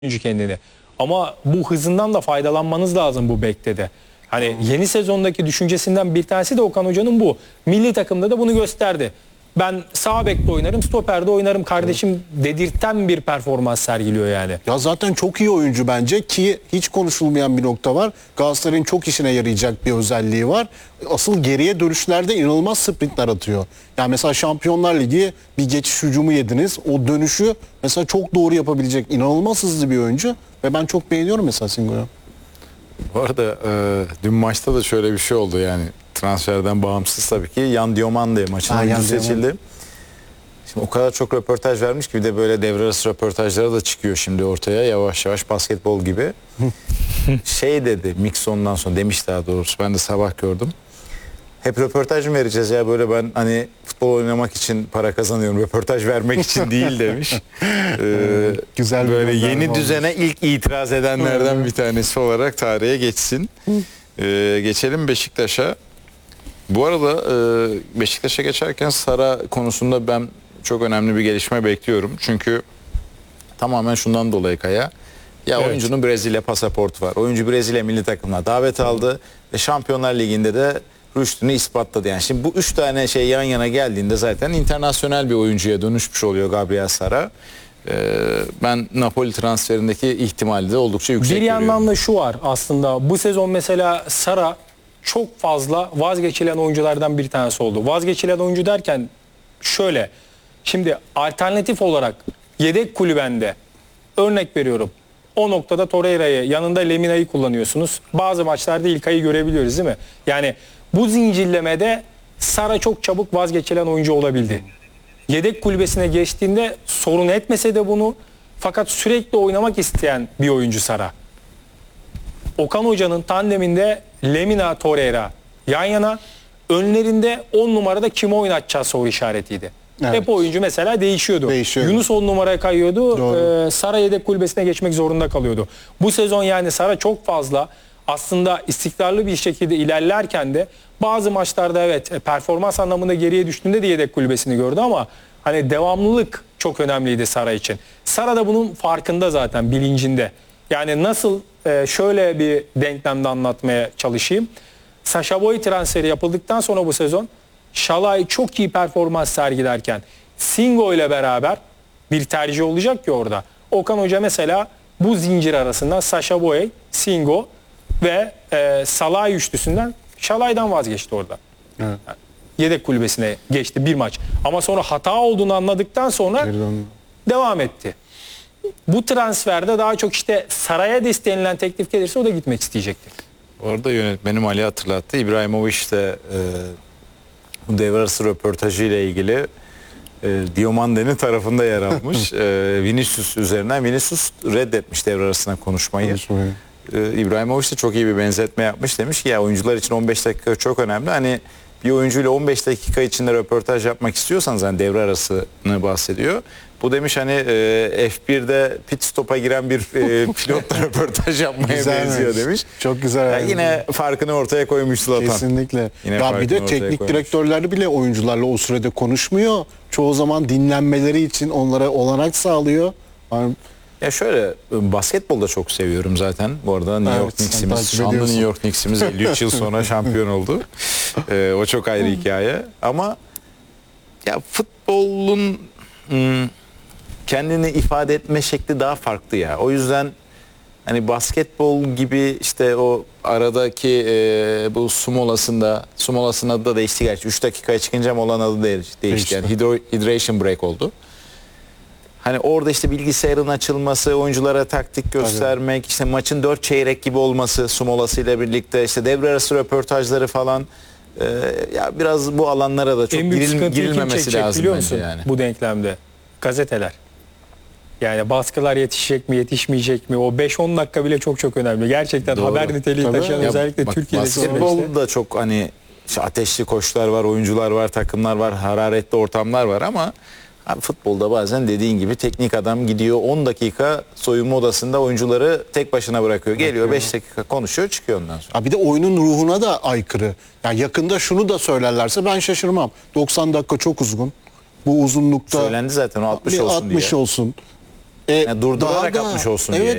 kendini. Ama bu hızından da faydalanmanız lazım bu bekte de. Hani yeni sezondaki düşüncesinden bir tanesi de Okan Hoca'nın bu. Milli takımda da bunu gösterdi. Ben sağ bekte oynarım, stoperde oynarım kardeşim dedirten bir performans sergiliyor yani. Ya zaten çok iyi oyuncu bence ki hiç konuşulmayan bir nokta var. Galatasaray'ın çok işine yarayacak bir özelliği var. Asıl geriye dönüşlerde inanılmaz sprintler atıyor. Yani mesela Şampiyonlar Ligi bir geçiş hücumu yediniz. O dönüşü mesela çok doğru yapabilecek inanılmaz hızlı bir oyuncu. Ve ben çok beğeniyorum mesela Singo'yu. Bu arada dün maçta da şöyle bir şey oldu yani transferden bağımsız tabii ki Yan Diomande maçın oyuncusu seçildi. Şimdi o kadar çok röportaj vermiş ki bir de böyle devre arası röportajları da çıkıyor şimdi ortaya yavaş yavaş basketbol gibi. Şey dedi Mikson'dan sonra demiş daha doğrusu ben de sabah gördüm. Hep röportaj mı vereceğiz ya böyle ben hani futbol oynamak için para kazanıyorum röportaj vermek için değil demiş. Güzel böyle yeni düzene ilk itiraz edenlerden bir tanesi olarak tarihe geçsin. Geçelim Beşiktaş'a. Bu arada Beşiktaş'a geçerken Sara konusunda ben çok önemli bir gelişme bekliyorum. Çünkü tamamen şundan dolayı Kaya. Ya evet. Oyuncunun Brezilya pasaportu var. Oyuncu Brezilya milli takımına davet aldı ve Şampiyonlar Ligi'nde de rüştünü ispatladı. Yani şimdi bu üç tane şey yan yana geldiğinde zaten internasyonel bir oyuncuya dönüşmüş oluyor Gabriel Sara. Ben Napoli transferindeki ihtimali de oldukça yüksek görüyorum. Bir yandan da şu var aslında bu sezon mesela Sara çok fazla vazgeçilen oyunculardan bir tanesi oldu. Vazgeçilen oyuncu derken şöyle, şimdi alternatif olarak yedek kulübende örnek veriyorum. O noktada Torreira'yı yanında Lemina'yı kullanıyorsunuz. Bazı maçlarda İlkay'ı görebiliyoruz değil mi? Yani bu zincirlemede Sara çok çabuk vazgeçilen oyuncu olabildi. Yedek kulübesine geçtiğinde sorun etmese de bunu fakat sürekli oynamak isteyen bir oyuncu Sara. Okan Hoca'nın tandeminde Lemina Torreira yan yana, önlerinde 10 numarada kimi oynatacağız soru işaretiydi. Evet. Hep oyuncu mesela değişiyordu. Yunus 10 numaraya kayıyordu. Sara yedek kulübesine geçmek zorunda kalıyordu. Bu sezon yani Sara çok fazla aslında istikrarlı bir şekilde ilerlerken de bazı maçlarda evet performans anlamında geriye düştüğünde de yedek kulübesini gördü ama hani devamlılık çok önemliydi Sara için. Sara da bunun farkında zaten, bilincinde. Yani nasıl şöyle bir denklemde anlatmaya çalışayım. Sacha Boey transferi yapıldıktan sonra bu sezon Şalay çok iyi performans sergilerken Singo ile beraber bir tercih olacak ki orada. Okan Hoca mesela bu zincir arasından Sacha Boey, Singo ve Salah üçlüsünden Şalay'dan vazgeçti orada. Evet. Yani yedek kulübesine geçti bir maç. Ama sonra hata olduğunu anladıktan sonra devam etti. Bu transferde daha çok işte Saray'a da istenilen teklif gelirse o da gitmek isteyecektir. Orada yönetmenim Ali hatırlattı. İbrahimovic de bu devre arası röportajı ile ilgili Diomande'nin tarafında yer almış. Vinicius üzerinden. Vinicius reddetmiş devre arasına konuşmayı. İbrahimovic de çok iyi bir benzetme yapmış. Demiş ki ya oyuncular için 15 dakika çok önemli. Hani bir oyuncuyla 15 dakika içinde röportaj yapmak istiyorsanız hani devre arasını bahsediyor. Bu demiş hani F1'de pit stop'a giren bir pilotla röportaj yapmaya benziyor demiş. Çok güzel. Yani yine farkını ortaya koymuş Zlatan. Kesinlikle. Ya bir de teknik direktörler bile oyuncularla o sürede konuşmuyor. Çoğu zaman dinlenmeleri için onlara olanak sağlıyor. Yani ya şöyle basketbolda çok seviyorum zaten. Bu arada New York Knicks'imiz, şanlı New York Knicks'imiz 53 yıl sonra şampiyon oldu. O çok ayrı hikaye. Ama ya futbolun kendini ifade etme şekli daha farklı ya. O yüzden hani basketbol gibi işte o aradaki bu su molasının adı da değişti gerçi. 3 dakikaya çıkınca molanın adı değişti. Yani hydration break oldu. Hani orada işte bilgisayarın açılması, oyunculara taktik göstermek, işte maçın 4 çeyrek gibi olması su molasıyla birlikte işte devre arası röportajları falan ya biraz bu alanlara da çok girilmemesi lazım bence yani. Bu denklemde gazeteler. Yani baskılar yetişecek mi, yetişmeyecek mi? O 5-10 dakika bile çok önemli. Gerçekten doğru. Haber niteliği taşıyan özellikle Türkiye'de. Basketbolda çok hani işte ateşli koçlar var, oyuncular var, takımlar var, hararetli ortamlar var ama abi futbolda bazen dediğin gibi teknik adam gidiyor 10 dakika soyunma odasında oyuncuları tek başına bırakıyor. Geliyor 5 dakika konuşuyor çıkıyor ondan sonra. Bir de oyunun ruhuna da aykırı. Yani yakında şunu da söylerlerse ben şaşırmam. 90 dakika çok uzun. Bu uzunlukta söylendi zaten o 60 olsun 60 diye. olsun. Yani durdurarak daha da- atmış olsun evet, diye.